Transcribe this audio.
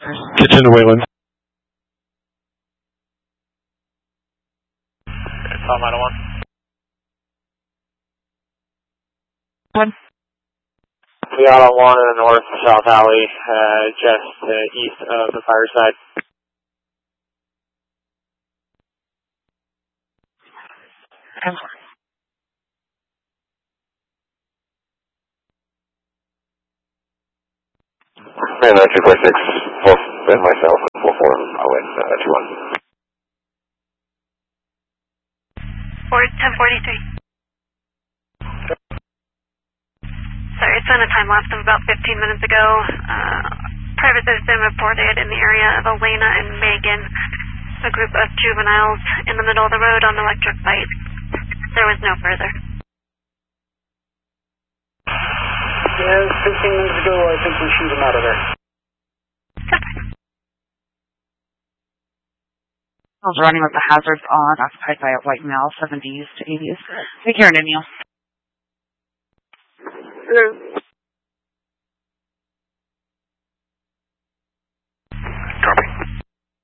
Kitchen to Wayland. Tom 901. 1. We got on 1 in the north-south alley, just east of the Fireside. Man, 246, and myself, 44, I'll win 2-1. 1043. Sorry, it's on a time lapse of about 15 minutes ago. Private citizen reported in the area of Elena and Megan, a group of juveniles in the middle of the road on electric bikes. There was no further. Yes, 15 minutes ago, I think we shoot them out of there. I was running with the hazards on, occupied by a white male, 70s to 80s. Take care, Daniel. Hello.